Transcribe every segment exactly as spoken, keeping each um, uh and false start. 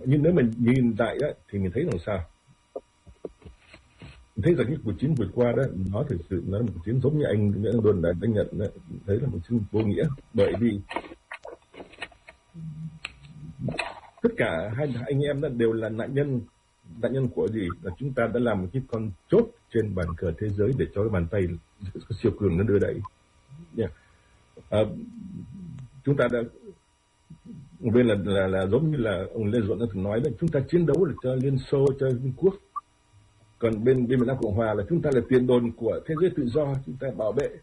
Nhưng nếu mình nhìn lại đó, thì mình thấy làm sao? Mình thấy rằng cái cuộc chiến vừa qua đó, nó thực sự nó là một cuộc chiến giống như anh Nguyễn Đăng Đôn đã đánh nhận đó, thấy là một chiến vô nghĩa, bởi vì tất cả hai anh em đó đều là nạn nhân. Nạn nhân của gì? Là chúng ta đã làm một cái con chốt trên bàn cờ thế giới để cho cái bàn tay siêu cường nó đưa đẩy. Yeah. À, chúng ta đã bên là, là là giống như là ông Lê Duẩn đã từng nói đấy, chúng ta chiến đấu để cho Liên Xô, cho Liên Quốc, còn bên bên Việt Nam Cộng Hòa là chúng ta là tiền đồn của thế giới tự do, chúng ta bảo vệ.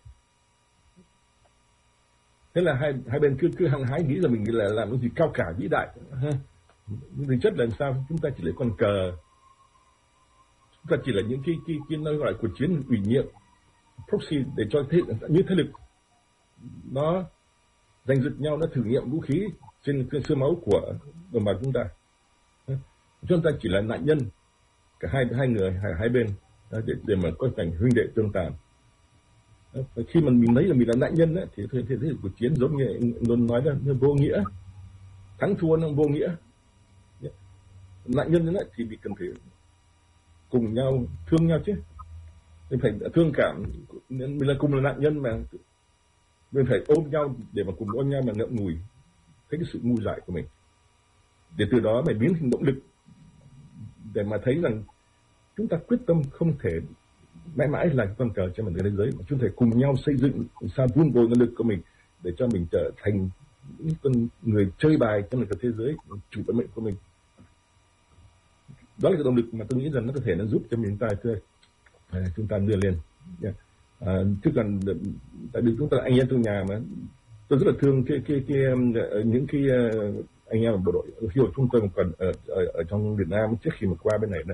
Thế là hai hai bên cứ cứ hăng hái nghĩ là mình là làm cái gì cao cả vĩ đại ha. Nhưng thực chất là làm sao? Chúng ta chỉ là con cờ, chúng ta chỉ là những cái cái cái nó gọi là cuộc chiến ủy nhiệm proxy để cho thế như thế lực nó giành giật nhau, nó thử nghiệm vũ khí trên cái xương máu của đồng bào chúng ta. Chúng ta chỉ là nạn nhân, cả hai hai người hai, hai bên để để mà có cảnh huynh đệ tương tàn. Khi mà mình thấy là mình là nạn nhân ấy, thì thế thế thế cuộc chiến giống như anh luôn nói đó, nó vô nghĩa, thắng thua nó vô nghĩa. Nạn nhân ấy, thì mình cần phải cùng nhau thương nhau chứ, mình phải thương cảm, mình là cùng là nạn nhân mà mình phải ôm nhau để mà cùng ôm nhau mà ngậm ngùi thấy cái sự ngu dại của mình, để từ đó mà biến thành động lực để mà thấy rằng chúng ta quyết tâm không thể mãi mãi là con cờ trên mặt thế giới, mà chúng ta cùng nhau xây dựng sao vun bồi năng lực của mình để cho mình trở thành những con người chơi bài trong cái thế giới, chủ vận mệnh của mình. Đó là cái động lực mà tôi nghĩ rằng nó có thể nó giúp cho chúng ta à, chúng ta đưa lên. Yeah. À, chứ còn tại vì chúng ta là anh em trong nhà mà tôi rất là thương cái cái cái, cái những cái anh em ở bộ đội khi mà chúng tôi còn ở, ở ở trong Việt Nam trước khi mà qua bên này nữa,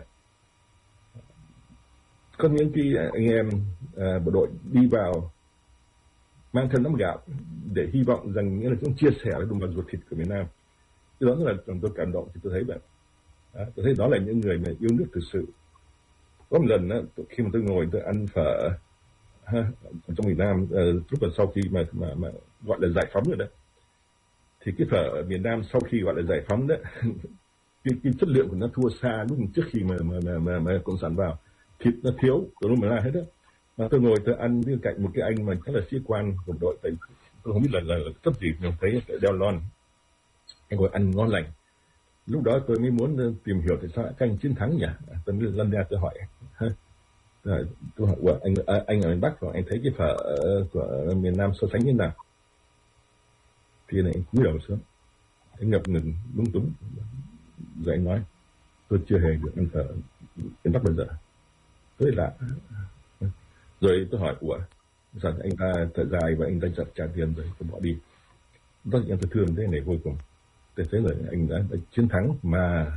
có những cái anh em à, bộ đội đi vào mang thân nắm gạo để hy vọng rằng nghĩa là chúng chia sẻ với đồng bào ruột thịt của miền Nam. Cái đó là làm tôi cảm động, thì tôi thấy vậy. À, tôi thấy đó là những người mà yêu nước thực sự. Có một lần đó, khi mà tôi ngồi tôi ăn phở ha, trong miền Nam, uh, lúc là sau khi mà, mà mà gọi là giải phóng rồi đó, thì cái phở ở miền Nam sau khi gọi là giải phóng đó cái, cái chất lượng của nó thua xa lúc trước khi mà mà mà, mà, mà cộng sản vào, thịt nó thiếu, tôi không là hết đó. Mà tôi ngồi tôi ăn bên cạnh một cái anh mà chắc là sĩ quan bộ đội, tại tôi không biết là là, là cấp gì, nhưng thấy đeo lon, anh ngồi ăn ngon lành. Lúc đó tôi mới muốn tìm hiểu tại sao các anh chiến thắng nhỉ. Tôi mới lần ra tôi hỏi ha. Rồi, tôi hỏi anh à, anh ở miền Bắc rồi anh thấy cái phở của miền Nam so sánh như nào? Thì này anh cúi đầu xuống, anh ngập ngừng lúng túng, rồi anh nói tôi chưa hề được ăn phở miền Bắc bao giờ, rất lạ. Rồi tôi hỏi ủa sao anh ta thở dài và anh ta chặt trả tiền rồi tôi bỏ đi. Rất là tôi thương thế này vô cùng. Tôi thấy là anh đã, đã chiến thắng mà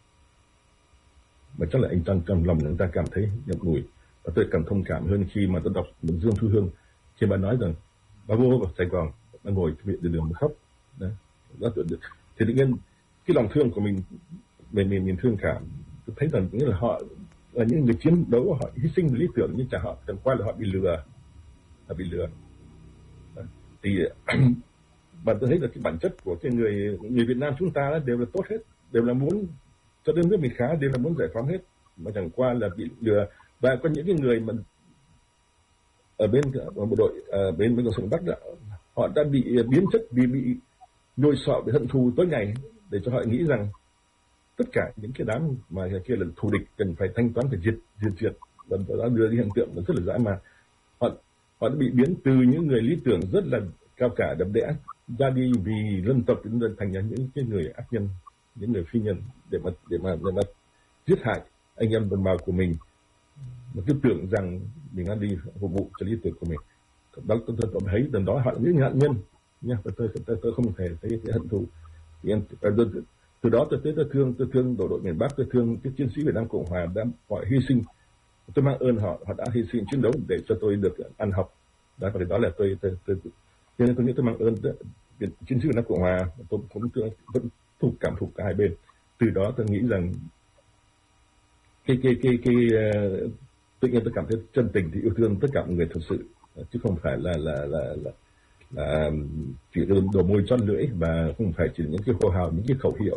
mà chắc là anh trong trong lòng người ta cảm thấy nhậm ngùi, và tôi cảm thông cảm hơn khi mà tôi đọc Dương Thu Hương khi bà nói rằng bà vô vào Sài Gòn, bà ngồi viện đường đường mà khóc. Đấy, đó thì tự nhiên cái lòng thương của mình mình mình mình thương cảm, tôi thấy rằng nghĩa là họ là những người chiến đấu, họ hy sinh lý tưởng nhưng chả họ chẳng qua là họ bị lừa, họ bị lừa. Đấy, thì và tôi thấy là cái bản chất của cái người người Việt Nam chúng ta đều là tốt hết, đều là muốn cho đất nước mình khá, đều là muốn giải phóng hết, mà chẳng qua là bị lừa. Và có những cái người mà ở bên ở bộ đội ở bên bên cộng sản Bắc đó, họ đã bị biến chất vì bị nhồi sọ, bị hận thù tối ngày, để cho họ nghĩ rằng tất cả những cái đám mà kia là thù địch cần phải thanh toán, phải diệt diệt diệt, và đó đưa đi hiện tượng rất là dã man. Họ họ đã bị biến từ những người lý tưởng rất là cao cả đậm đẽ ra đi vì dân tộc đến dần thành những cái người ác nhân, những người phi nhân để mà để mà, để mà giết hại anh em đồng bào của mình, mà cứ tưởng rằng mình đang đi phục vụ cho lý tưởng của mình. Đó tôi, tôi, tôi thấy lần đó họ là những nạn nhân nha. Tôi, tôi, tôi, tôi không thể thấy cái hận thù. Thì em, từ, từ đó tôi thấy tôi thương tôi thương bộ đội miền Bắc, tôi thương cái chiến sĩ Việt Nam Cộng Hòa đã họ hy sinh. Tôi mang ơn họ, họ đã hy sinh chiến đấu để cho tôi được ăn học. Đó, và đó là tôi tôi tôi, tôi cho nên tôi nghĩ tôi mang ơn chiến sĩ Việt Nam Cộng Hòa. Tôi cũng vẫn thuộc cảm phục cả hai bên. Từ đó tôi nghĩ rằng cái cái cái cái uh, tự nhiên tôi cảm thấy chân tình thì yêu thương tất cả mọi người thật sự, chứ không phải là là là là, là chỉ đồ môi chót lưỡi, và không phải chỉ những cái hô hào, những cái khẩu hiệu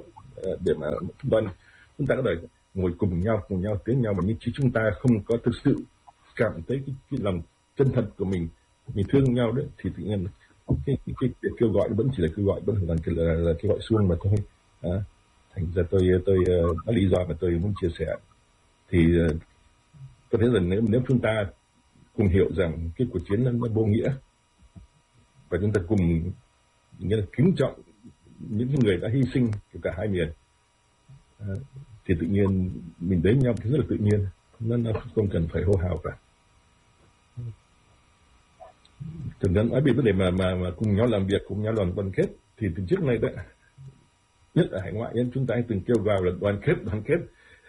để mà đoàn chúng ta có thể ngồi cùng nhau cùng nhau tiếng nhau, mà nhưng chứ chúng ta không có thực sự cảm thấy cái, cái lòng chân thật của mình, mình thương nhau đấy, thì tự nhiên cái, cái, cái, cái kêu gọi vẫn chỉ là kêu gọi, vẫn là, là, là kêu gọi suông mà thôi. À, thành ra tôi tôi uh, có lý do mà tôi muốn chia sẻ. Thì uh, tôi thấy rằng nếu nếu chúng ta cùng hiểu rằng cái cuộc chiến nó, nó vô nghĩa, và chúng ta cùng nghĩa là kính trọng những người đã hy sinh của cả hai miền, à, thì tự nhiên mình đến nhau rất là tự nhiên, nó, nó không cần phải hô hào cả. Thực ra nói về vấn đề mà, mà mà cùng nhau làm việc, cùng nhau làm đoàn kết, thì từ trước nay đấy, nhất ở hải ngoại, chúng ta từng kêu vào là đoàn kết, đoàn kết.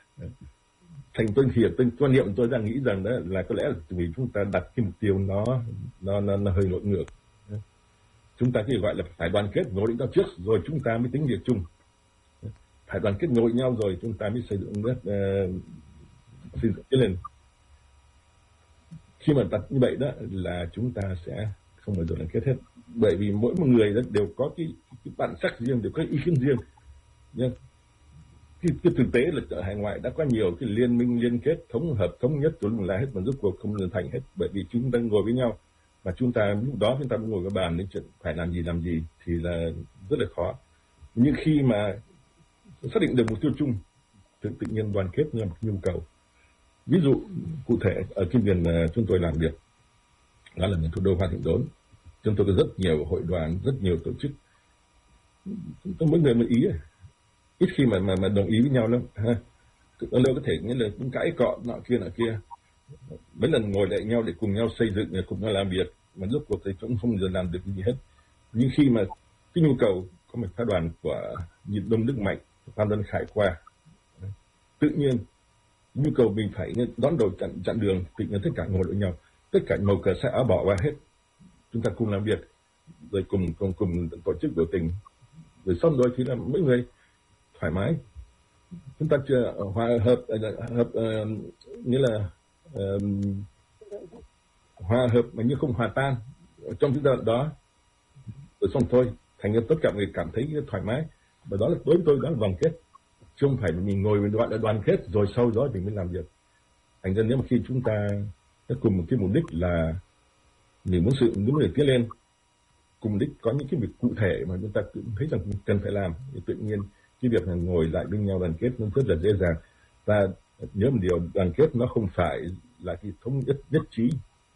Thành tôi hiểu, tôi quan niệm tôi đang nghĩ rằng đó là có lẽ là vì chúng ta đặt cái mục tiêu nó nó nó, nó hơi nội ngược. Chúng ta chỉ gọi là phải đoàn kết ngồi với nhau trước, rồi chúng ta mới tính việc chung. Phải đoàn kết ngồi nhau rồi chúng ta mới xây dựng nước, uh, xây dựng cái lên. Khi mà đặt như vậy đó là chúng ta sẽ không bao giờ đoàn kết hết, bởi vì mỗi một người đó đều có cái, cái bản sắc riêng, đều có ý kiến riêng. Nhưng cái, cái thực tế là ở hải ngoại đã có nhiều cái liên minh liên kết thống hợp thống nhất rồi là hết, mà rốt cuộc không được thành hết, bởi vì chúng ta ngồi với nhau mà chúng ta lúc đó chúng ta ngồi với bàn đến chuyện phải làm gì làm gì thì là rất là khó. Nhưng khi mà xác định được mục tiêu chung, tự, tự nhiên đoàn kết như một nhu cầu. Ví dụ cụ thể ở cái miền chúng tôi làm việc, đó là miền thủ đô Hoa Thịnh Đốn, chúng tôi có rất nhiều hội đoàn, rất nhiều tổ chức, có mỗi người một ý, ít khi mà mà, mà đồng ý với nhau lắm ha. Lâu có thể nghĩa là cũng cãi cọ nọ kia nọ kia, mấy lần ngồi lại nhau để cùng nhau xây dựng, cùng nhau làm việc, mà lúc cuộc thì cũng không giờ làm được gì hết. Nhưng khi mà cái nhu cầu có một phái đoàn của Nhịp Đông Đức Mạnh, Phan Đơn Khải qua, tự nhiên nhu cầu mình phải đón đầu chặn chặn đường, tự nhiên tất cả ngồi với nhau, tất cả màu cờ xã áo bỏ qua hết, chúng ta cùng làm việc, rồi cùng cùng cùng tổ chức biểu tình, rồi xong rồi thì là mỗi người thoải mái, chúng ta chưa hòa hợp hợp uh, nghĩa là uh, hòa hợp mà như không hòa tan trong chúng ta đó, rồi xong thôi, thành ra tất cả người cảm thấy thoải mái, và đó là đối với tôi đó là đoàn kết, chứ không phải mình ngồi mình gọi là đoàn kết rồi sau đó mình mới làm việc. Thành ra nếu mà khi chúng ta cùng một cái mục đích là mình muốn sự muốn người tiến lên, cùng mục đích có những cái việc cụ thể mà chúng ta cũng thấy rằng mình cần phải làm, thì tự nhiên cái việc là ngồi lại bên nhau đoàn kết nó rất là dễ dàng. Và nhớ một điều, đoàn kết nó không phải là cái thống nhất nhất trí,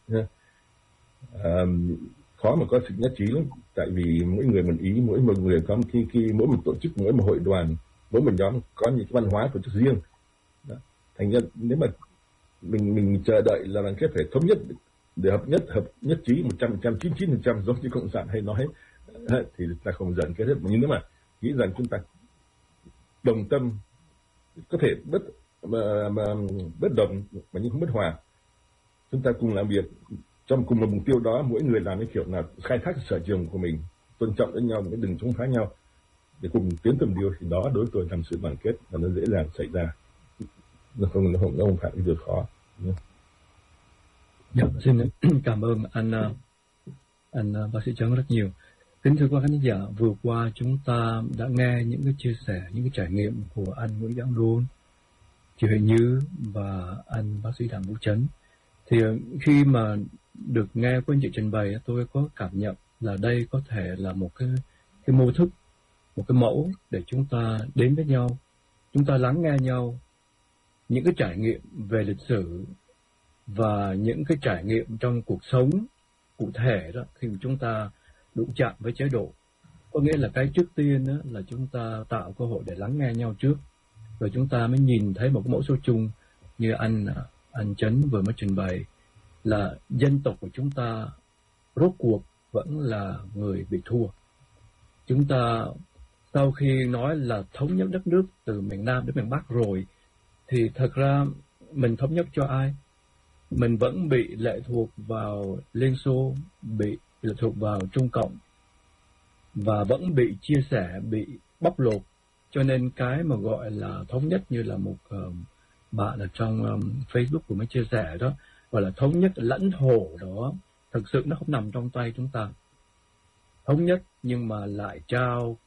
à, khó mà có sự nhất trí lắm, tại vì mỗi người một ý, mỗi một người có một cái, cái mỗi một tổ chức, mỗi một hội đoàn, mỗi một nhóm có những cái văn hóa tổ chức riêng. Đó. Thành ra nếu mà mình mình chờ đợi là đoàn kết phải thống nhất để hợp nhất hợp nhất trí một trăm phần trăm, chín mươi chín phần trăm giống như cộng sản hay nói thì ta không dần kết hết. Nhưng nếu mà nghĩ rằng chúng ta đồng tâm, có thể bất mà, mà bất đồng mà nhưng không bất hòa, chúng ta cùng làm việc trong cùng một mục tiêu đó, mỗi người làm cái kiểu là khai thác sở trường của mình, tôn trọng lẫn nhau, đừng chống phá nhau để cùng tiến tới điều, thì đó đối với tôi làm sự đoàn kết và nó dễ dàng xảy ra, nó không nó không, nó không phải cái việc khó. Dạ, xin cảm ơn anh anh bác sĩ Trấn rất nhiều. Kính thưa quý khán giả, vừa qua chúng ta đã nghe những cái chia sẻ, những cái trải nghiệm của anh Nguyễn Giảng Đôn, chị Huệ Như và anh bác sĩ Đàm Vũ Trấn. Thì khi mà được nghe của anh chị trình bày, tôi có cảm nhận là đây có thể là một cái cái mô thức, một cái mẫu để chúng ta đến với nhau, chúng ta lắng nghe nhau, những cái trải nghiệm về lịch sử và những cái trải nghiệm trong cuộc sống cụ thể đó, khi mà chúng ta đụng chạm với chế độ. Có nghĩa là cái trước tiên đó là chúng ta tạo cơ hội để lắng nghe nhau trước, rồi chúng ta mới nhìn thấy một cái mẫu số chung như anh anh Trấn vừa mới trình bày, là dân tộc của chúng ta rốt cuộc vẫn là người bị thua. Chúng ta sau khi nói là thống nhất đất nước từ miền Nam đến miền Bắc rồi, thì thật ra mình thống nhất cho ai? Mình vẫn bị lệ thuộc vào Liên Xô, bị lệ thuộc vào Trung Cộng, và vẫn bị chia sẻ, bị bóc lột. Cho nên cái mà gọi là thống nhất, như là một uh, bạn ở trong um, Facebook của mới chia sẻ đó, gọi là thống nhất lãnh thổ đó, thực sự nó không nằm trong tay chúng ta. Thống nhất nhưng mà lại trao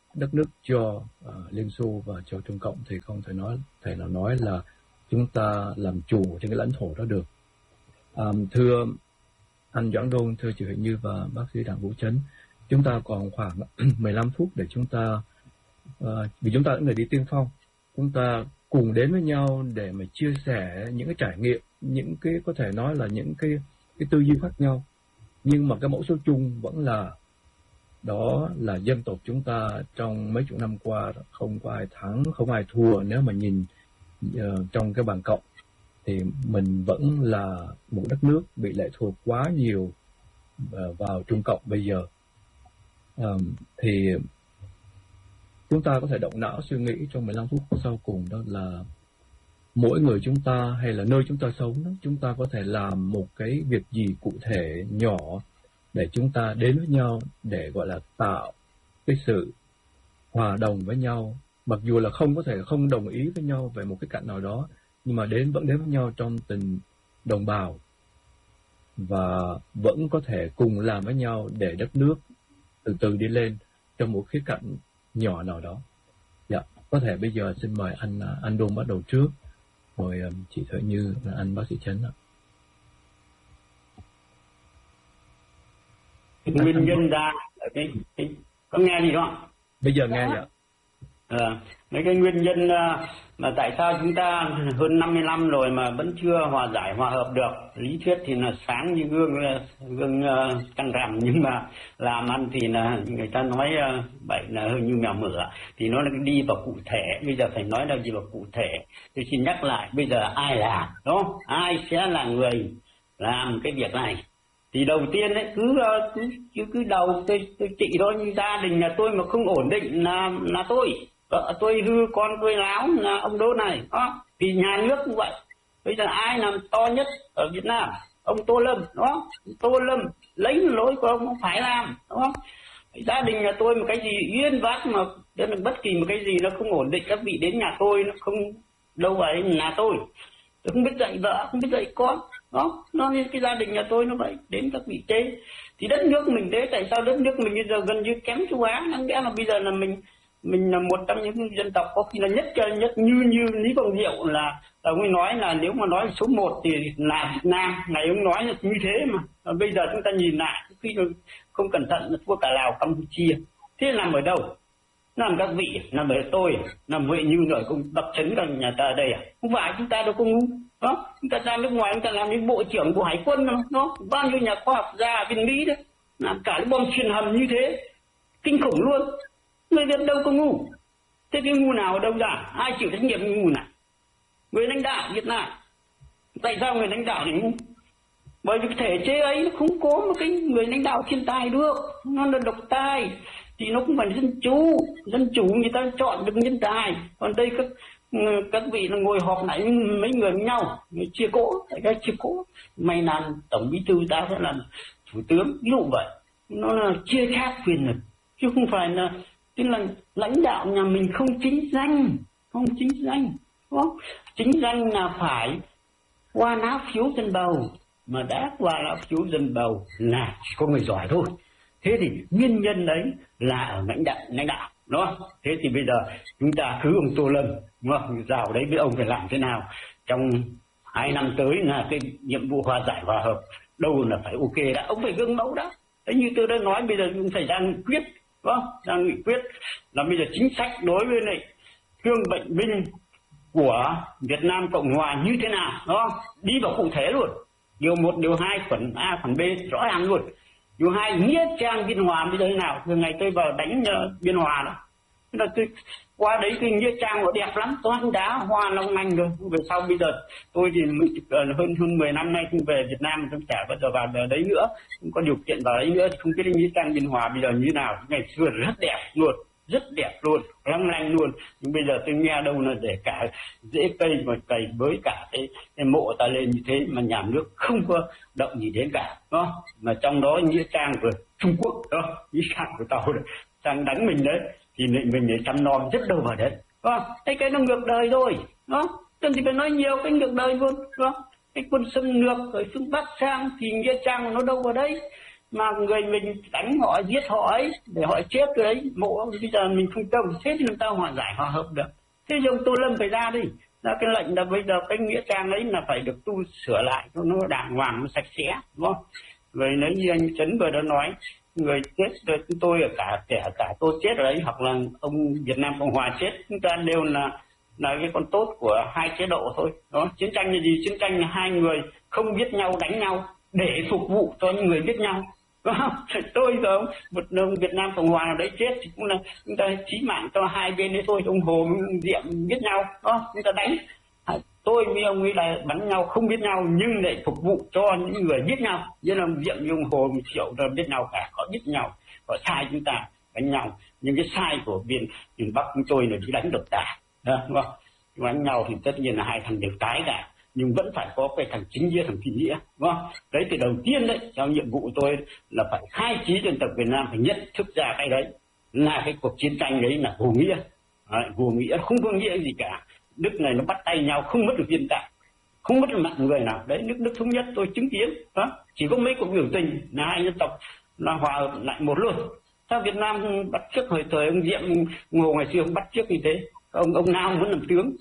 đất nước cho uh, Liên Xô và cho Trung Cộng thì không thể nói thể nào nói là chúng ta làm chủ trên cái lãnh thổ đó được. Um, thưa anh Doãn Đôn, thưa chị Huệ Như và bác sĩ Đặng Vũ Chấn, chúng ta còn khoảng mười lăm phút để chúng ta, uh, vì chúng ta là người đi tiên phong, chúng ta cùng đến với nhau để mà chia sẻ những cái trải nghiệm, những cái có thể nói là những cái cái tư duy khác nhau, nhưng mà cái mẫu số chung vẫn là đó là dân tộc chúng ta trong mấy chục năm qua không có ai thắng, không ai thua. Nếu mà nhìn uh, trong cái bàn cộng thì mình vẫn là một đất nước bị lệ thuộc quá nhiều uh, vào Trung Cộng bây giờ. Um, thì chúng ta có thể động não suy nghĩ trong mười lăm phút sau cùng, đó là mỗi người chúng ta hay là nơi chúng ta sống đó, chúng ta có thể làm một cái việc gì cụ thể nhỏ để chúng ta đến với nhau, để gọi là tạo cái sự hòa đồng với nhau, mặc dù là không có thể không đồng ý với nhau về một cái cạnh nào đó, nhưng mà đến vẫn đến với nhau trong tình đồng bào và vẫn có thể cùng làm với nhau để đất nước từ từ đi lên trong một khía cạnh nhỏ nào đó. Dạ, có thể bây giờ xin mời anh anh Đôn bắt đầu trước, rồi chị Huệ Như và anh bác sĩ Chấn ạ. Nguyên nhân ra cái, cái có nghe gì không? Bây giờ nghe ạ. À, mấy cái nguyên nhân mà tại sao chúng ta hơn năm mươi năm rồi mà vẫn chưa hòa giải hòa hợp được. Lý thuyết thì là sáng như gương gương uh, căng rằm, nhưng mà làm ăn thì là người ta nói uh, vậy là hơi như mèo mửa, thì nó là đi vào cụ thể. Bây giờ phải nói là đi vào cụ thể. Tôi xin nhắc lại, bây giờ ai làm, đúng không? Ai sẽ là người làm cái việc này? Thì đầu tiên đấy, cứ cứ cứ, cứ đầu tôi tôi trị thôi, như gia đình nhà tôi mà không ổn định là là tôi vợ tôi hư, con tôi láo, là ông Đô này đó. Thì nhà nước cũng vậy. Bây giờ ai làm to nhất ở Việt Nam? Ông Tô Lâm, đó. Tô Lâm lấy lỗi của ông, ông phải làm, đúng không? Gia đình nhà tôi một cái gì uyên vác mà bất kỳ một cái gì nó không ổn định, các vị đến nhà tôi nó không đâu vào đến nhà tôi. Tôi không biết dạy vợ, không biết dạy con. Đó, nó như cái gia đình nhà tôi nó vậy, đến các vị tế. Thì đất nước mình thế, tại sao đất nước mình bây giờ gần như kém châu Á? Đáng lẽ là bây giờ là mình mình là một trong những dân tộc có khi là nhất nhất như như Lý Quang Diệu là ông ấy nói là nếu mà nói số một thì là Việt Nam, ngày ông nói là như thế mà. Và bây giờ chúng ta nhìn lại, khi không cẩn thận là thua cả Lào, Campuchia. Thế nằm ở đâu? Nằm các vị, nằm ở tôi, nằm Huệ Như rồi cũng Bậc Chấn cả nhà ta ở đây à? Không phải, chúng ta đâu có ngu. Đó, chúng ta ra nước ngoài chúng ta làm những bộ trưởng của Hải quân, nó bao nhiêu nhà khoa học gia ở bên Mỹ đấy, làm cả cái bom truyền hầm như thế, kinh khủng luôn. Người Việt đâu có ngu. Thế cái ngu nào ở đâu ra? Ai chịu trách nhiệm ngu này? Người lãnh đạo Việt Nam. Tại sao người lãnh đạo thì ngu? Bởi vì thể chế ấy nó không có một cái người lãnh đạo thiên tài được, nó là độc tài. Thì nó không phải dân chủ, dân chủ người ta chọn được nhân tài. Còn đây các các vị là ngồi họp lại mấy người với nhau, người chia cỗ, đại gia chia cỗ. Mày làm tổng bí thư, ta sẽ làm thủ tướng, ví dụ vậy. Nó là chia khác quyền lực, chứ không phải là tức là lãnh đạo nhà mình không chính danh, không chính danh, đúng không? Chính danh là phải qua lá phiếu dân bầu, mà đã qua lá phiếu dân bầu là chỉ có người giỏi thôi. Thế thì nguyên nhân đấy là ở lãnh đạo, lãnh đạo, đúng không? Thế thì bây giờ chúng ta cứ ông Tô Lâm, đúng không? Rào đấy với ông phải làm thế nào trong hai năm tới là cái nhiệm vụ hòa giải hòa hợp đâu là phải ok đã, ông phải gương mẫu đã. Thế như tôi đã nói, bây giờ chúng phải ra nghị quyết, đúng không? Ra nghị quyết là bây giờ chính sách đối với lại thương bệnh binh của Việt Nam Cộng Hòa như thế nào, đúng không? Đi vào cụ thể luôn, điều một, điều hai, khoản A, khoản B rõ ràng luôn. Điều hai, nghĩa trang Biên Hòa bây giờ thế nào? Thường ngày tôi vào đánh uh, Biên Hòa đó, là tôi qua đấy cái nghĩa trang nó đẹp lắm, toàn đá hoa long lanh rồi. Về sau bây giờ tôi thì uh, hơn hơn mười năm nay không về Việt Nam, tôi chả bao giờ vào đấy nữa, không có điều kiện vào đấy nữa, không biết nghĩa trang Biên Hòa bây giờ như nào. Ngày xưa rất đẹp luôn, rất đẹp luôn, long lanh luôn. Nhưng bây giờ tôi nghe đâu là để cả rễ cây mà cày với cả cái, cái mộ ta lên như thế mà nhà nước không có động gì đến cả, đúng không? Mà trong đó nghĩa trang của Trung Quốc đó, nghĩa trang của tàu đấy, sang đánh mình đấy, thì mình để chăm nom rất đâu vào đấy, đúng không? Cái cái nó ngược đời rồi, đó. Cần thì phải nói nhiều cái ngược đời luôn, đúng không? Cái quân xâm lược ở phương Bắc sang thì nghĩa trang nó đâu vào đấy. mà người mình đánh họ, giết họ ấy để họ chết rồi đấy, mộ bây giờ mình không công, thế thì làm sao hòa giải hòa hợp được? Thế thì ông Tô Lâm phải ra đi, ra cái lệnh là bây giờ cái nghĩa trang ấy là phải được tu sửa lại cho nó đàng hoàng, nó sạch sẽ, đúng không? Rồi nếu như anh Trấn vừa đã nói, người chết rồi chúng tôi ở cả kẻ cả tôi chết ở đấy, hoặc là ông Việt Nam Cộng Hòa chết, chúng ta đều là là cái con tốt của hai chế độ thôi. Đó, chiến tranh là gì? Chiến tranh là hai người không biết nhau đánh nhau để phục vụ cho những người biết nhau. Đó, tôi và ông, một ông Việt Nam Cộng Hòa nào đấy chết thì cũng là chúng ta chí mạng cho hai bên đấy thôi. Ông Hồ ông Diệm biết nhau, đó, chúng ta đánh. Tôi với ông ấy là bắn nhau không biết nhau nhưng lại phục vụ cho những người biết nhau. Như là ông Diệm với ông Hồ ông Triệu là biết nhau cả, họ biết nhau, họ sai chúng ta đánh nhau. Nhưng cái sai của bên miền Bắc chúng tôi là đi đánh độc tài, đúng không? Đánh nhau thì tất nhiên là hai thằng đều tái cả, nhưng vẫn phải có cái thằng chính nghĩa, thằng chính nghĩa, đúng không? Đấy thì đầu tiên đấy, trong nhiệm vụ tôi là phải khai trí dân tộc Việt Nam phải nhận thức ra cái đấy là cái cuộc chiến tranh đấy là vô nghĩa, đấy, vô nghĩa không có nghĩa gì cả. Nước này nó bắt tay nhau không mất được hiện tại, không mất được mạng người nào. Đấy, nước nước thống nhất tôi chứng kiến, đó, chỉ có mấy cuộc biểu tình là hai dân tộc là hòa hợp lại một luôn. Sao Việt Nam bắt chước hồi thời ông Diệm Ngô ngày xưa ông bắt chước như thế? Ông ông nào muốn làm tướng,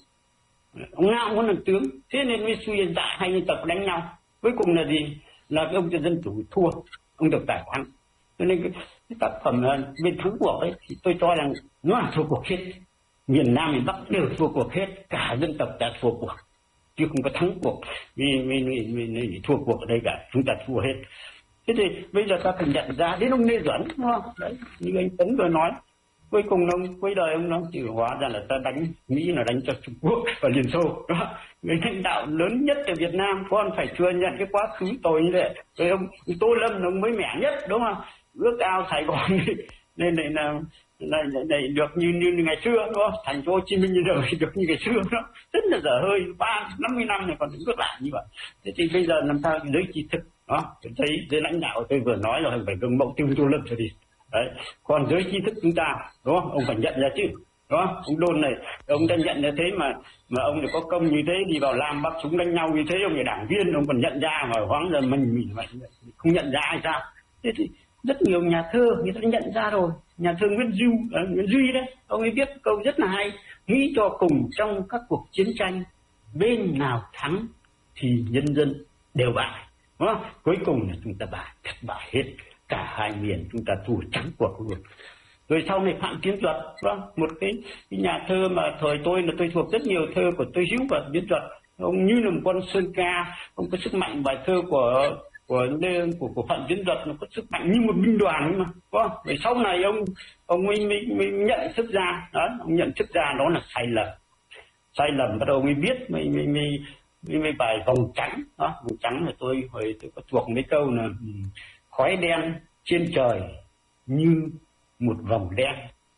ông nào muốn làm tướng, thế nên mới suy dại hai dân tộc đánh nhau. Cuối cùng là gì? Là cái ông dân chủ thua, ông độc tài thắng. Cho nên cái, cái tác phẩm bên thắng cuộc ấy thì tôi cho rằng nó là thua cuộc hết. Miền Nam miền Bắc đều thua cuộc hết, cả dân tộc đã thua cuộc, chứ không có thắng cuộc vì, vì, vì, vì, vì thua cuộc ở đây cả, chúng ta thua hết. Thế thì bây giờ ta phải nhận ra đến ông Lê Duẩn, đúng không? Đấy, như anh Tấn vừa nói, cuối cùng ông cuối đời ông nó chỉ hóa ra là ta đánh Mỹ là đánh cho Trung Quốc và Liên Xô, đó. Người lãnh đạo lớn nhất ở Việt Nam con phải thừa nhận cái quá khứ tồi như vậy. Rồi ông, ông Tô Lâm ông mới mẻ nhất, đúng không? Ước ao Sài Gòn nên này là này, này, này được như, như ngày xưa, đúng không? Thành phố Hồ Chí Minh như đời được như ngày xưa, đó rất là dở hơi. Ba năm mươi năm này còn đứng bước lại như vậy. Thế thì bây giờ làm sao giới trí thức, đó, thấy giới lãnh đạo tôi vừa nói là phải gương mẫu tiêu Tô Lâm cho đi. Đấy, còn giới trí thức chúng ta, đúng không? Ông phải nhận ra chứ, đúng không? Ông Đôn này, ông đã nhận ra thế mà mà ông lại có công như thế, đi vào làm bắt súng đánh nhau như thế, ông là đảng viên, ông còn nhận ra mà hoáng ra mình mình không nhận ra hay sao? Thế thì rất nhiều nhà thơ người ta đã nhận ra rồi. Nhà thơ Nguyễn Duy, à, Nguyễn Duy đấy, ông ấy viết câu rất là hay: nghĩ cho cùng trong các cuộc chiến tranh, bên nào thắng thì nhân dân đều bại, đúng không? Cuối cùng là chúng ta bại, thất bại hết, cả hai miền chúng ta thua trắng cuộc luôn. Rồi sau này Phạm Tiến Duật, vâng, một cái, cái nhà thơ mà thời tôi là tôi thuộc rất nhiều thơ của Tôi Hữu và Tiến Duật. Ông như là một con sơn ca, ông có sức mạnh. Bài thơ của của của, của Phạm Tiến Duật nó có sức mạnh như một binh đoàn mà, vâng. Rồi sau này ông ông mới, mới, mới nhận thức ra, đó, ông nhận thức ra đó là sai lầm, sai lầm bắt đầu mới biết, mới mới mới mới, mới bài Vòng Trắng, đó, Vòng Trắng là tôi hồi tôi có thuộc mấy câu là khói đen trên trời như một vòng đen.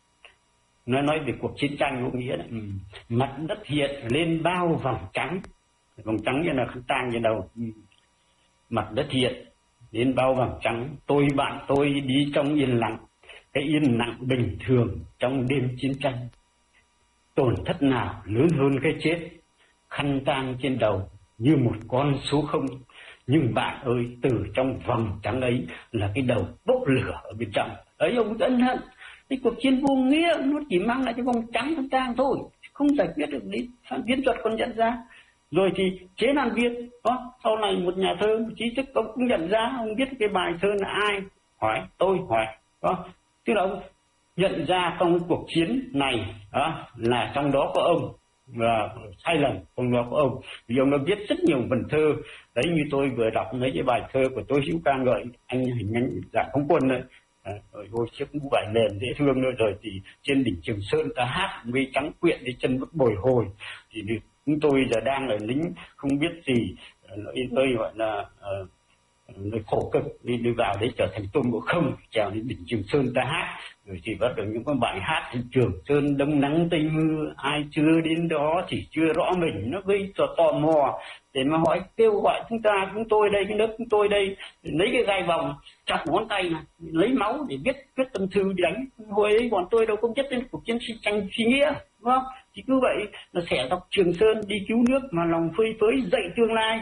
Nó nói về cuộc chiến tranh có nghĩa là ừ, mặt đất hiện lên bao vòng trắng, vòng trắng như là khăn tang như đầu, ừ. Mặt đất hiện lên bao vòng trắng, tôi bạn tôi đi trong yên lặng, cái yên lặng bình thường trong đêm chiến tranh. Tổn thất nào lớn hơn cái chết, khăn tang trên đầu như một con số không. Nhưng bạn ơi, từ trong vòng trắng ấy là cái đầu bốc lửa ở bên trong. Ấy ông ân hận, cái cuộc chiến vô nghĩa nó chỉ mang lại cái vòng trắng khăn tang thôi, không giải quyết được đi. Phạm Tiến Duật còn nhận ra. Rồi thì Chế Lan Viên, đó, sau này một nhà thơ, một trí thức, ông cũng nhận ra, ông viết cái bài thơ là ai? Hỏi, tôi hỏi. Đó. Tức là ông nhận ra trong cái cuộc chiến này đó, là trong đó có ông, và sai lầm trong đó có ông. Vì ông đã viết rất nhiều vần thơ. Đấy, như tôi vừa đọc mấy cái bài thơ của Tôi Hữu ca ngợi anh hình anh Dạ Không Quân đấy. À, rồi ôi chiếc mũ vải nền dễ thương nữa. Rồi thì trên đỉnh Trường Sơn ta hát mây trắng quyện đi chân bước bồi hồi. Thì chúng tôi giờ đang ở lính không biết gì, nơi gọi là uh, nơi khổ cực, đi đi vào đấy trở thành Tôn Ngộ Không, trèo đến đỉnh Trường Sơn ta hát. Rồi thì bắt đầu những cái bài hát thì Trường Sơn đông nắng tây mưa, ai chưa đến đó thì chưa rõ mình. Nó gây cho tò mò để mà hỏi, kêu gọi chúng ta, chúng tôi đây, cái nước chúng tôi đây, lấy cái gai vòng chọc ngón tay này, lấy máu để viết viết tâm thư đi đánh. Hồi ấy bọn tôi đâu không biết đến cuộc chiến tranh suy nghĩa, đúng không? Thì cứ vậy là xẻ dọc Trường Sơn đi cứu nước mà lòng phơi phới dậy tương lai thôi.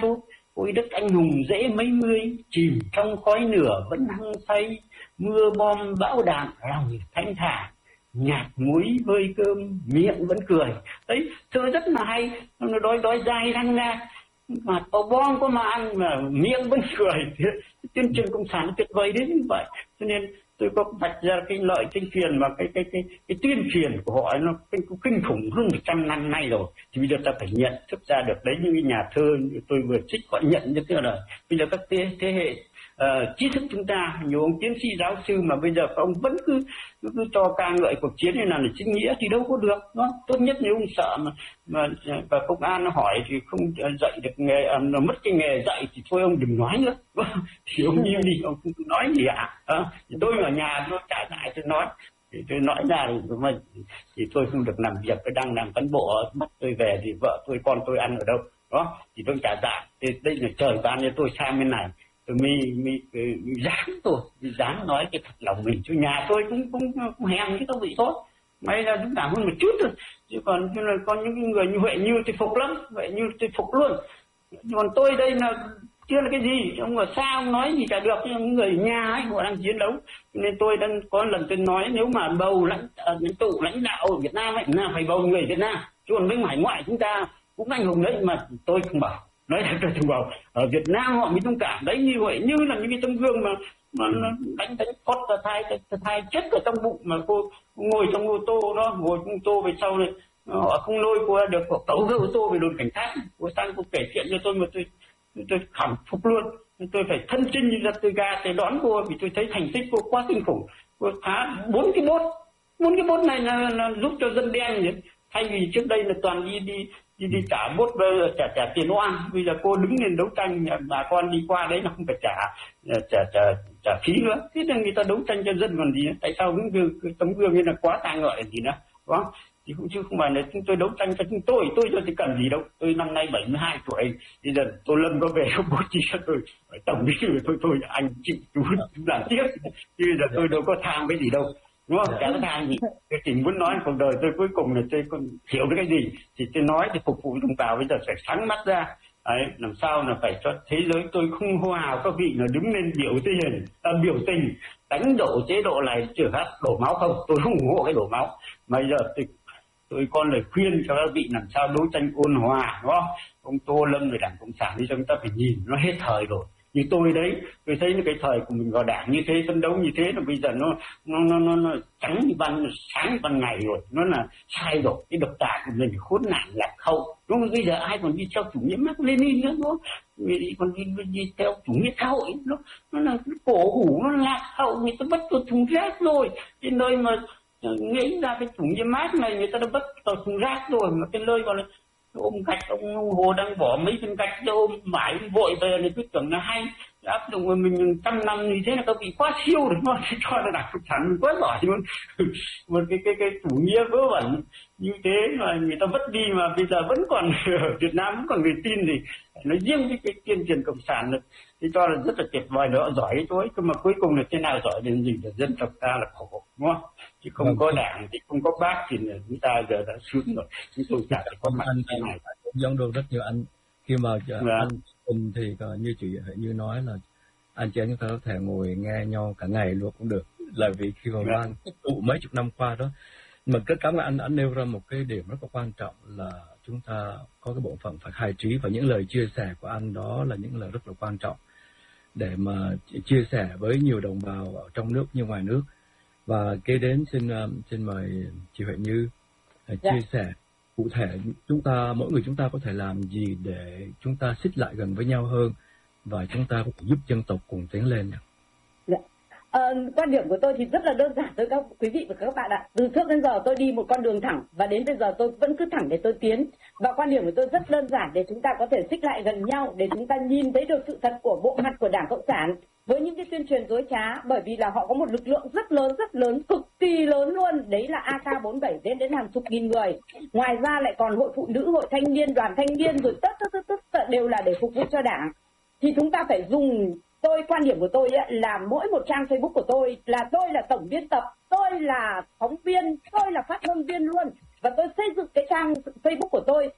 ôi đất anh hùng dễ mấy mươi, chìm trong khói lửa vẫn hăng say, mưa bom bão đạn lòng thanh thản, nhạt muối vơi cơm miệng vẫn cười. Đấy, thơ rất là hay, nó đói đói dai răng ra, mà có bom có mà ăn mà miệng vẫn cười. Tuyên truyền cộng sản tuyệt vời đến như vậy. Cho nên tôi có vạch ra cái lợi cái phiền mà cái cái cái cái tuyên truyền của họ nó kinh, kinh khủng hơn một trăm năm nay rồi. Thì bây giờ ta phải nhận thức ra được đấy, những cái nhà thơ tôi vừa trích họ nhận như thế là bây giờ các thế, thế hệ uh, trí thức chúng ta, nhiều ông tiến sĩ giáo sư mà bây giờ các ông vẫn cứ cứ, cứ cho ca ngợi cuộc chiến này là để chính nghĩa thì đâu có được. Đó, tốt nhất nếu ông sợ mà mà và công an nó hỏi thì không dạy được nghề, nó mất cái nghề dạy thì thôi ông đừng nói nữa. Thì ông im đi, ông không nói gì ạ. À, thì tôi ở nhà tôi trả lại tôi nói, thì tôi nói ra thì, mà, thì tôi không được làm việc, tôi đang làm cán bộ, bắt tôi về thì vợ tôi con tôi ăn ở đâu. Đó, thì tôi trả lại. Thì đây là trời ban cho tôi sang bên này, tôi mới mới dám tôi dám nói cái thật lòng mình cho nhà tôi cũng cũng, cũng hèn cái các vị tốt. May là đúng cảm hơn một chút thôi, chứ còn như là có những người như vậy như tôi phục lắm, vậy như tôi phục luôn. Còn tôi đây là chưa là cái gì, ông ở xa ông nói gì cả được, những người nhà ấy họ đang chiến đấu. Nên tôi đang có lần tôi nói nếu mà bầu lãnh lãnh tụ lãnh đạo ở Việt Nam ấy là phải bầu người Việt Nam, chứ còn bên ngoài ngoại chúng ta cũng anh hùng đấy mà tôi không bảo. Nói thật tôi không bảo, ở Việt Nam họ mới thông cảm đấy, như vậy như là những cái tấm gương mà mà nó đánh đánh phốt ra thai thai chết ở trong bụng, mà cô ngồi trong ô tô đó, ngồi trong ô tô về sau này họ không lôi cô ra được, họ tấu cái ô tô về đồn cảnh sát, cô sang cô kể chuyện cho tôi mà tôi tôi khẳng phục luôn. Tôi phải thân chinh như ra tôi ga tôi đón cô vì tôi thấy thành tích cô quá kinh khủng. Cô phá bốn cái bốt, bốn cái bốt này là, là giúp cho dân đen nhỉ? Thay vì trước đây là toàn đi đi đi, đi trả bốt trả trả tiền oan, bây giờ cô đứng lên đấu tranh, bà con đi qua đấy là không phải trả trả trả trả phí nữa. Thế là người ta đấu tranh cho dân còn gì nữa. Tại sao những cái, cái tấm gương như là quá ta ngợi gì nữa, đúng không? Thì cũng chứ không phải là chúng tôi đấu tranh cho chúng tôi, tôi cho thì cần gì đâu. Tôi năm nay bảy mươi hai tuổi, bây giờ tôi Lâm có về không bố trí cho tôi tổng bí thư thôi thôi anh chịu chú làm tiếp, chứ bây giờ tôi đâu có tham cái gì đâu, đúng không? Chả có tham gì. Tôi chỉ muốn nói cuộc đời tôi cuối cùng là tôi còn hiểu được cái gì thì tôi nói thì phục vụ đồng bào, bây giờ phải sáng mắt ra. Đấy, làm sao là phải cho thế giới tôi không hô hào các vị là đứng lên biểu tình, à, biểu tình đánh đổ chế độ này, trừ hát đổ máu không, tôi không ủng hộ cái đổ máu. Mà bây giờ tôi tôi có lời khuyên cho các vị làm sao đấu tranh ôn hòa, đúng không? Ông Tô Lâm về Đảng Cộng sản đi, chúng ta phải nhìn nó hết thời rồi. Như tôi đấy, tôi thấy cái thời của mình vào đảng như thế, phấn đấu như thế là bây giờ nó nó nó nó, nó trắng như ban sáng như ban ngày rồi, nó là sai rồi. Cái độc tài của mình khốn nạn lạc hậu, đúng không? Bây giờ ai còn đi theo chủ nghĩa Mác Lênin nữa, nó còn đi, đi, đi theo chủ nghĩa xã hội, nó nó là cổ hủ, nó lạc hậu, người ta bắt vào thùng rác rồi. Cái nơi mà nghĩ ra cái chủ nghĩa Mác này người ta đã bắt vào thùng rác rồi, mà cái nơi gọi là ôm gạch, ông, ông Hồ đang bỏ mấy viên gạch cho ôm mãi vội về thì cứ tưởng là hay áp dụng của mình trăm năm như thế là các vị quá siêu đúng không? Cho là Đảng Cộng sản mình quá giỏi luôn. Một cái cái cái chủ nghĩa vớ vẩn như thế mà người ta vứt đi mà bây giờ vẫn còn ở Việt Nam vẫn còn người tin thì nói riêng cái cái tuyên truyền cộng sản được thì cho là rất là tuyệt vời, nó giỏi cái tối, nhưng mà cuối cùng là thế nào giỏi đến gì là dân tộc ta là khổ, đúng không? Chứ không có đảng thì không có bác thì chúng ta giờ đã sướng rồi, chúng tôi chả phải có mặt thế này. Giống được rất nhiều anh khi mà dạ. anh cùng thì như chị như nói là anh chị chúng ta có thể ngồi nghe nhau cả ngày luôn cũng được, là vì khi mà dạ. Loan tích tụ mấy chục năm qua đó. Mà rất cảm ơn anh anh nêu ra một cái điểm rất là quan trọng là chúng ta có cái bộ phận phải khai trí, và những lời chia sẻ của anh đó là những lời rất là quan trọng để mà chia sẻ với nhiều đồng bào ở trong nước như ngoài nước. Và kế đến xin xin mời chị Huệ Như chia dạ. sẻ cụ thể chúng ta mỗi người chúng ta có thể làm gì để chúng ta xích lại gần với nhau hơn và chúng ta có thể giúp dân tộc cùng tiến lên. Dạ. À, quan điểm của tôi thì rất là đơn giản thôi các quý vị và các bạn ạ. Từ trước đến giờ tôi đi một con đường thẳng và đến bây giờ tôi vẫn cứ thẳng để tôi tiến. Và quan điểm của tôi rất đơn giản để chúng ta có thể xích lại gần nhau, để chúng ta nhìn thấy được sự thật của bộ mặt của Đảng Cộng sản với những cái tuyên truyền dối trá, bởi vì là họ có một lực lượng rất lớn rất lớn, cực kỳ lớn luôn, đấy là A K bốn mươi bảy đến đến hàng chục nghìn người. Ngoài ra lại còn hội phụ nữ, hội thanh niên, đoàn thanh niên rồi tất tất tất tất đều là để phục vụ cho Đảng. Thì chúng ta phải dùng, tôi quan điểm của tôi ấy, là mỗi một trang Facebook của tôi là tôi là tổng biên tập, tôi là phóng viên, tôi là phát ngôn viên luôn, và tôi xây dựng cái trang Facebook của tôi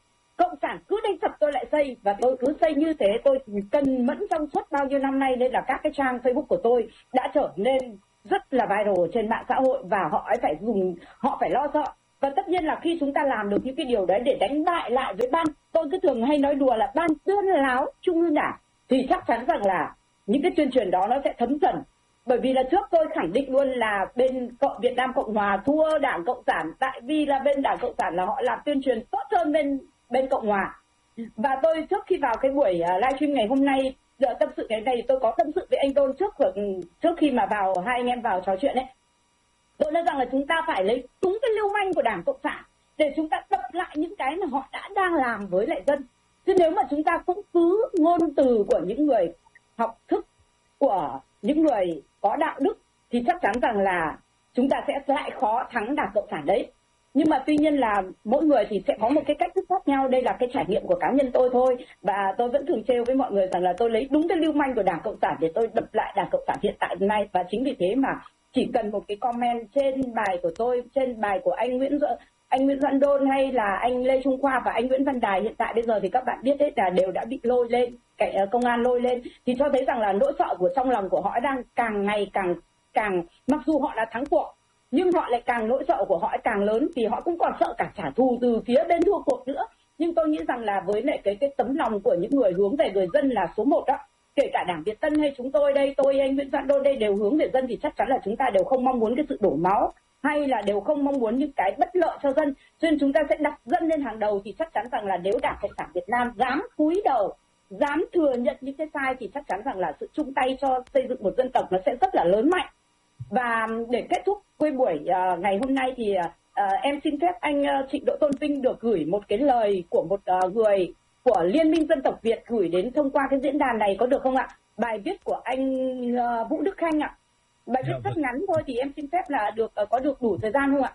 Cộng sản cứ đánh sập tôi lại xây, và tôi cứ xây như thế. Tôi cần mẫn trong suốt bao nhiêu năm nay nên là các cái trang Facebook của tôi đã trở nên rất là viral trên mạng xã hội, và họ ấy phải dùng, họ phải lo sợ. Và tất nhiên là khi chúng ta làm được những cái điều đấy để đánh bại lại với ban, tôi cứ thường hay nói đùa là ban tuyên láo Trung ương Đảng, thì chắc chắn rằng là những cái tuyên truyền đó nó sẽ thấm dần. Bởi vì là trước tôi khẳng định luôn là bên Cộng Việt Nam Cộng Hòa thua Đảng Cộng sản, tại vì là bên Đảng Cộng sản là họ làm tuyên truyền tốt hơn bên bên Cộng Hòa. Và tôi trước khi vào cái buổi livestream ngày hôm nay, giờ tâm sự cái này tôi có tâm sự với anh Tôn trước trước khi mà vào hai anh em vào trò chuyện ấy. Tôi nói rằng là chúng ta phải lấy đúng cái lưu manh của Đảng Cộng sản để chúng ta đập lại những cái mà họ đã đang làm với lại dân. Chứ nếu mà chúng ta cũng cứ ngôn từ của những người học thức, của những người có đạo đức, thì chắc chắn rằng là chúng ta sẽ lại khó thắng Đảng Cộng sản đấy. Nhưng mà tuy nhiên là mỗi người thì sẽ có một cái cách thức khác nhau. Đây là cái trải nghiệm của cá nhân tôi thôi. Và tôi vẫn thường trêu với mọi người rằng là tôi lấy đúng cái lưu manh của Đảng Cộng sản để tôi đập lại Đảng Cộng sản hiện tại nay. Và chính vì thế mà chỉ cần một cái comment trên bài của tôi, trên bài của anh Nguyễn anh Nguyễn Doãn Đôn hay là anh Lê Trung Khoa và anh Nguyễn Văn Đài hiện tại bây giờ thì các bạn biết đấy là đều đã bị lôi lên, công an lôi lên, thì cho thấy rằng là nỗi sợ của trong lòng của họ đang càng ngày càng càng mặc dù họ đã thắng cuộc, nhưng họ lại càng nỗi sợ của họ càng lớn, vì họ cũng còn sợ cả trả thù từ phía bên thua cuộc nữa. Nhưng tôi nghĩ rằng là với lại cái cái tấm lòng của những người hướng về người dân là số một đó, kể cả Đảng Việt Tân hay chúng tôi đây, tôi anh Nguyễn Doãn Đôn đây đều hướng về dân, thì chắc chắn là chúng ta đều không mong muốn cái sự đổ máu hay là đều không mong muốn những cái bất lợi cho dân, cho nên chúng ta sẽ đặt dân lên hàng đầu. Thì chắc chắn rằng là nếu Đảng Cộng sản Việt Nam dám cúi đầu, dám thừa nhận những cái sai, thì chắc chắn rằng là sự chung tay cho xây dựng một dân tộc nó sẽ rất là lớn mạnh. Và để kết thúc cái buổi uh, ngày hôm nay thì uh, em xin phép anh uh, Trịnh Đỗ Tôn Vinh được gửi một cái lời của một uh, người của Liên minh Dân tộc Việt gửi đến thông qua cái diễn đàn này, có được không ạ? Bài viết của anh uh, Vũ Đức Khanh ạ. Bài viết rất ngắn thôi, thì em xin phép là được uh, có được đủ thời gian không ạ?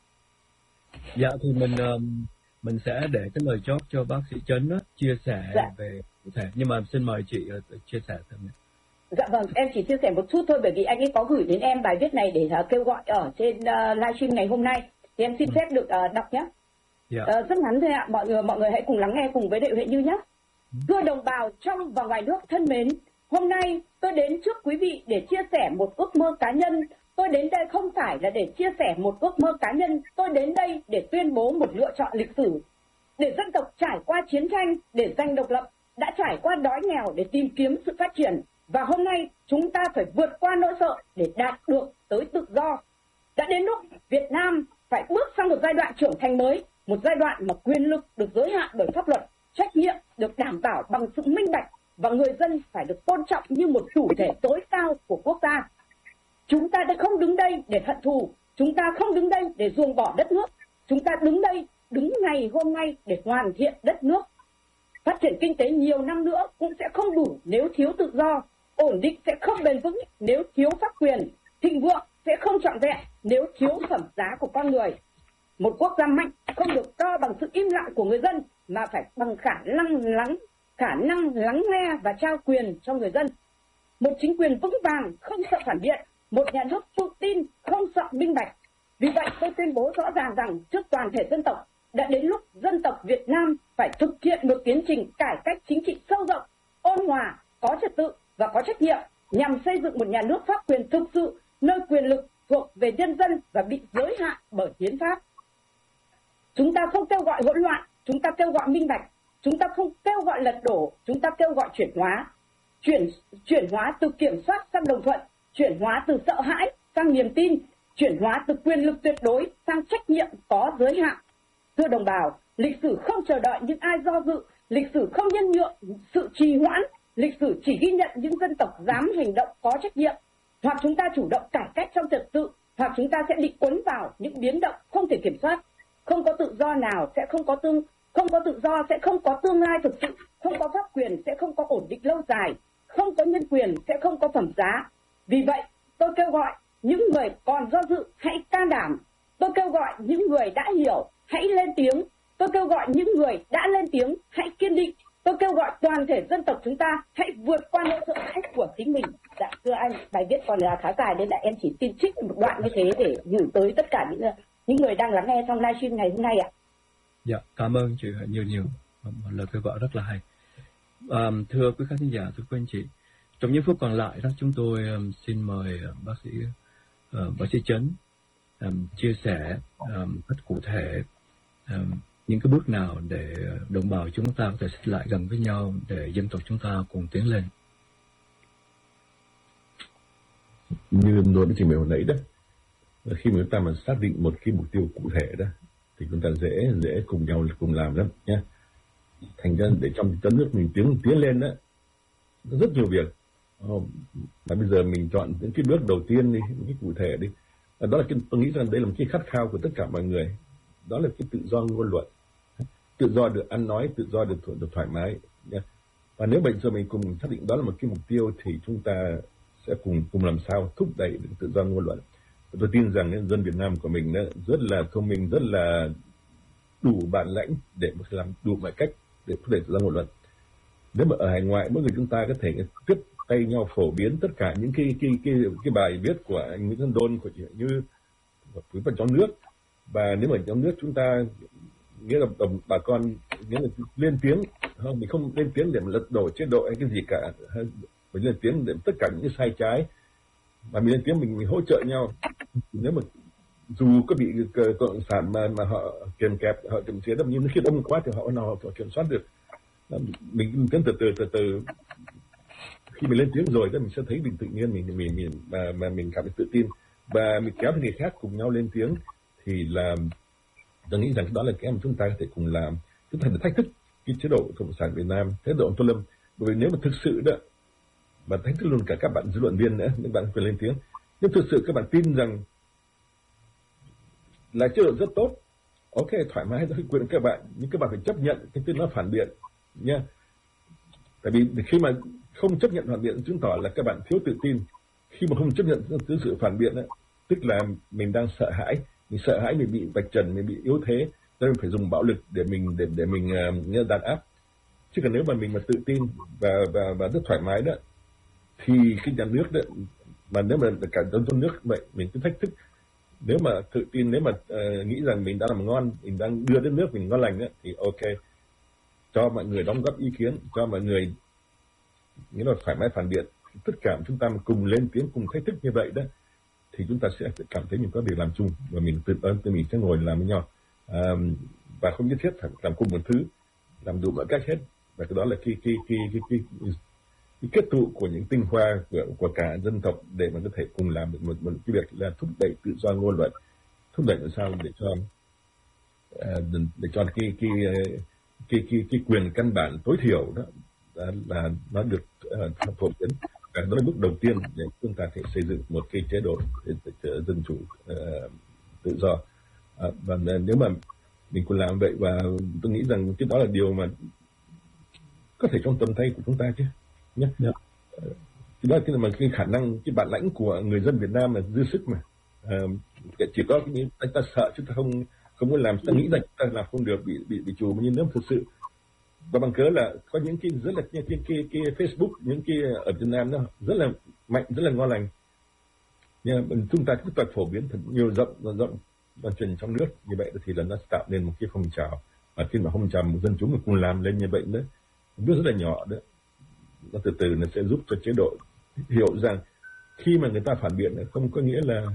Dạ thì mình uh, mình sẽ để cái lời chót cho bác sĩ Trấn đó, chia sẻ dạ. về cụ thể, nhưng mà xin mời chị uh, chia sẻ thêm. Dạ vâng, em chỉ chia sẻ một chút thôi, bởi vì anh ấy có gửi đến em bài viết này để uh, kêu gọi ở trên uh, livestream ngày hôm nay, thì em xin ừ. phép được uh, đọc nhé. Yeah. Uh, rất ngắn thôi ạ, mọi người mọi người hãy cùng lắng nghe cùng với Đệ Huệ Như nhé. Ừ. Thưa đồng bào trong và ngoài nước thân mến, hôm nay tôi đến trước quý vị để chia sẻ một ước mơ cá nhân. Tôi đến đây không phải là để chia sẻ một ước mơ cá nhân, tôi đến đây để tuyên bố một lựa chọn lịch sử. Để dân tộc trải qua chiến tranh, để giành độc lập, đã trải qua đói nghèo để tìm kiếm sự phát triển. Và hôm nay chúng ta phải vượt qua nỗi sợ để đạt được tới tự do. Đã đến lúc Việt Nam phải bước sang một giai đoạn trưởng thành mới, một giai đoạn mà quyền lực được giới hạn bởi pháp luật, trách nhiệm được đảm bảo bằng sự minh bạch, và người dân phải được tôn trọng như một chủ thể tối cao của quốc gia. Chúng ta đã không đứng đây để hận thù, chúng ta không đứng đây để ruồng bỏ đất nước, chúng ta đứng đây, đứng ngày hôm nay để hoàn thiện đất nước. Phát triển kinh tế nhiều năm nữa cũng sẽ không đủ nếu thiếu tự do, ổn định sẽ không bền vững nếu thiếu pháp quyền, thịnh vượng sẽ không trọn vẹn nếu thiếu phẩm giá của con người. Một quốc gia mạnh không được đo bằng sự im lặng của người dân, mà phải bằng khả năng lắng, khả năng lắng nghe và trao quyền cho người dân. Một chính quyền vững vàng không sợ phản biện, một nhà nước tự tin không sợ minh bạch. Vì vậy tôi tuyên bố rõ ràng rằng trước toàn thể dân tộc, đã đến lúc dân tộc Việt Nam phải thực hiện một tiến trình cải cách chính trị sâu rộng, ôn hòa, có trật tự và có trách nhiệm, nhằm xây dựng một nhà nước pháp quyền thực sự, nơi quyền lực thuộc về nhân dân và bị giới hạn bởi hiến pháp. Chúng ta không kêu gọi hỗn loạn, chúng ta kêu gọi minh bạch. Chúng ta không kêu gọi lật đổ, chúng ta kêu gọi chuyển hóa. Chuyển, chuyển hóa từ kiểm soát sang đồng thuận, chuyển hóa từ sợ hãi sang niềm tin, chuyển hóa từ quyền lực tuyệt đối sang trách nhiệm có giới hạn. Thưa đồng bào, lịch sử không chờ đợi những ai do dự, lịch sử không nhân nhượng sự trì hoãn, lịch sử chỉ ghi nhận những dân tộc dám hành động có trách nhiệm. Hoặc chúng ta chủ động cải cách trong trật tự, hoặc chúng ta sẽ bị cuốn vào những biến động không thể kiểm soát. Không có tự do nào sẽ không có tương không có tự do sẽ không có tương lai thực sự, không có pháp quyền sẽ không có ổn định lâu dài, không có nhân quyền sẽ không có phẩm giá. Vì vậy, tôi kêu gọi những người còn do dự hãy can đảm. Tôi kêu gọi những người đã hiểu hãy lên tiếng. Tôi kêu gọi những người đã lên tiếng hãy kiên định. Tôi kêu gọi toàn thể dân tộc chúng ta hãy vượt qua nỗi sợ hãi của chính mình. Dạ, thưa anh, bài viết còn là khá dài nên là em chỉ xin trích một đoạn như thế để gửi tới tất cả những những người đang lắng nghe trong livestream ngày hôm nay ạ. Dạ, cảm ơn chị nhiều nhiều. một lời kêu gọi rất là hay. À, thưa quý khán giả, thưa quý anh chị, trong những phút còn lại đó, chúng tôi um, xin mời uh, bác sĩ uh, bác sĩ Chấn um, chia sẻ um, rất cụ thể um, những cái bước nào để đồng bào chúng ta có thể xích lại gần với nhau để dân tộc chúng ta cùng tiến lên. Như nói với chị Mười hồi nãy đó, khi mà chúng ta mà xác định một cái mục tiêu cụ thể đó thì chúng ta dễ dễ cùng nhau cùng làm lắm nhé. Thành ra để trong đất nước mình tiến tiến lên đó, rất nhiều việc. Mà bây giờ mình chọn những cái bước đầu tiên đi, những cái cụ thể đi. Đó là cái, tôi nghĩ rằng đây là một cái khát khao của tất cả mọi người. Đó là cái tự do ngôn luận, tự do được ăn nói, tự do được, được thoải mái nhé. Và nếu bây giờ mình cùng xác định đó là một cái mục tiêu thì chúng ta sẽ cùng cùng làm sao thúc đẩy được tự do ngôn luận. Tôi tin rằng dân Việt Nam của mình rất là thông minh, rất là đủ bản lãnh để làm đủ mọi cách để thúc đẩy tự do ngôn luận. Nếu mà ở hải ngoại, mỗi người chúng ta có thể tiếp tay nhau phổ biến tất cả những cái cái cái cái bài viết của anh Nguyễn Văn Đôn, của chị Như, quý phần trong nước. Và nếu mà trong nước chúng ta nghĩa là đồng bà con nghĩa là lên tiếng, không mình không lên tiếng để mà lật đổ chế độ hay cái gì cả, mình lên tiếng để tất cả những cái sai trái, mà mình lên tiếng mình, mình hỗ trợ nhau. Nếu mà dù có bị cộng sản mà mà họ kèm kẹp, họ kiềm chế, nhưng nó khi đông quá thì họ nào họ kiểm soát được. Mình tiến từ từ từ từ khi mình lên tiếng rồi đó, mình sẽ thấy mình tự nhiên mình mình mình mà mà mình cảm thấy tự tin và mình kéo người khác cùng nhau lên tiếng thì là tôi nghĩ rằng đó là cái mà chúng ta có thể cùng làm. Chúng ta phải thách thức cái chế độ cộng sản Việt Nam, chế độ Tô Lâm, bởi vì nếu mà thực sự đó và thách thức luôn cả các bạn dư luận viên nữa, những bạn quyền lên tiếng, nhưng thực sự các bạn tin rằng là chế độ rất tốt, ok, thoải mái đó quyền các bạn, nhưng các bạn phải chấp nhận cái tiếng nói phản biện nha. Tại vì khi mà không chấp nhận phản biện chứng tỏ là các bạn thiếu tự tin. Khi mà không chấp nhận cái sự phản biện ấy, tức là mình đang sợ hãi, mình sợ hãi mình bị vạch trần, mình bị yếu thế, nên mình phải dùng bạo lực để mình để để mình uh, đàn áp. Chứ còn nếu mà mình mà tự tin và và và rất thoải mái đó, thì cái nhà nước đó, mà nếu mà cả dân trong nước vậy mình cứ thách thức, nếu mà tự tin, nếu mà uh, nghĩ rằng mình đã làm ngon, mình đang đưa đất nước mình ngon lành đó, thì ok, cho mọi người đóng góp ý kiến, cho mọi người nghĩa là thoải mái phản biện. Tất cả chúng ta cùng lên tiếng, cùng thách thức như vậy đó, thì chúng ta sẽ cảm thấy mình có việc làm chung và mình tự ơn tự mình sẽ ngồi làm với nhau, à, và không nhất thiết phải làm cùng một thứ, làm đủ mọi cách hết. Và cái đó là cái cái cái cái, cái, cái, cái kết tụ của những tinh hoa của, của cả dân tộc để mà có thể cùng làm được một, một cái việc là thúc đẩy tự do ngôn luận, thúc đẩy làm sao để cho uh, để cho cái cái cái cái cái quyền căn bản tối thiểu đó là nó được uh, phổ biến. Và đó là bước đầu tiên để chúng ta thể xây dựng một cái chế độ dân chủ uh, tự do. Uh, và nếu mà mình cùng làm vậy, và tôi nghĩ rằng cái đó là điều mà có thể trong tầm tay của chúng ta chứ nhé. Yeah. Uh, cái đó là cái khả năng, cái bản lãnh của người dân Việt Nam là dư sức mà. Uh, chỉ có cái chúng ta sợ, chúng ta không không muốn làm, chúng ta nghĩ rằng chúng ta làm không được, bị bị bị trù. Nhưng nếu thực sự và bằng cớ là có những cái rất là cái cái cái, cái Facebook, những cái ở Việt Nam nó rất là mạnh, rất là ngon lành, nhưng chúng ta cứ toàn phổ biến thật nhiều, rộng rộng lan truyền trong nước như vậy thì là nó tạo nên một cái phong trào. Và khi mà phong trào một dân chúng mà cùng làm lên như vậy nữa, bước rất là nhỏ đó, nó từ từ nó sẽ giúp cho chế độ hiểu rằng khi mà người ta phản biện không có nghĩa là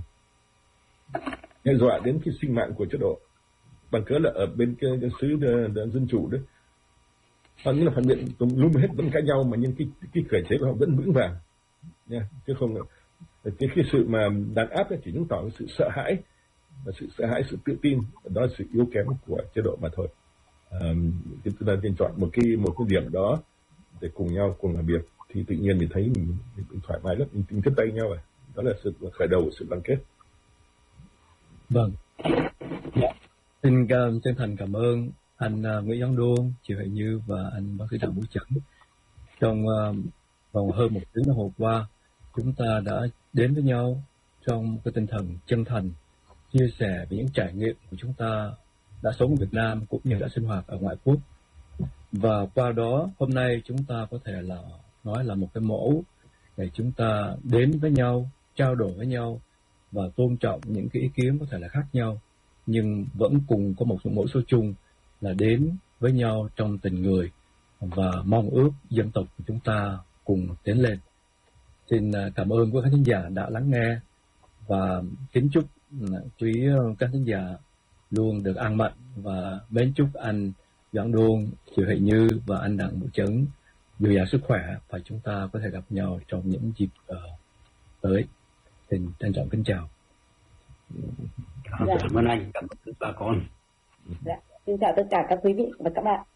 đe dọa đến cái sinh mạng của chế độ, bằng cớ là ở bên cái, cái xứ dân chủ đó, họ nghĩa là phản biện luôn hết vẫn cãi nhau, mà nhưng cái cái thể chế của họ vẫn vững vàng nha, chứ không cái cái sự mà đàn áp ấy chỉ chứng tỏ sự sợ hãi, và sự sợ hãi, sự tự tin, đó là sự yếu kém của chế độ mà thôi. Um, chúng ta nên chọn một cái một cái điểm đó để cùng nhau cùng làm việc thì tự nhiên mình thấy mình, mình thoải mái lắm, mình, mình tiếp tay nhau rồi, đó là sự khởi đầu của sự đoàn kết. Vâng, yeah. Xin uh, chân thành cảm ơn anh uh, Nguyễn Văn Đôn, chị Huệ Như và anh bác sĩ Đặng Vũ Chấn. Trong uh, vòng hơn một tiếng đồng hồ qua, chúng ta đã đến với nhau trong cái tinh thần chân thành, chia sẻ về những trải nghiệm của chúng ta đã sống ở Việt Nam cũng như đã sinh hoạt ở ngoại quốc. Và qua đó hôm nay chúng ta có thể là nói là một cái mẫu để chúng ta đến với nhau, trao đổi với nhau và tôn trọng những cái ý kiến có thể là khác nhau, nhưng vẫn cùng có một mẫu số chung là đến với nhau trong tình người và mong ước dân tộc của chúng ta cùng tiến lên. Xin cảm ơn quý khán thính giả đã lắng nghe và kính chúc quý các thính giả luôn được an mạnh và mến chúc anh Doãn Đôn, chị Huệ Như và anh Đặng Vũ Chấn dồi dào sức khỏe và chúng ta có thể gặp nhau trong những dịp uh, tới. Xin trân trọng kính chào. Dạ. Cảm ơn anh, cảm ơn bà con. Dạ. Xin chào tất cả các quý vị và các bạn.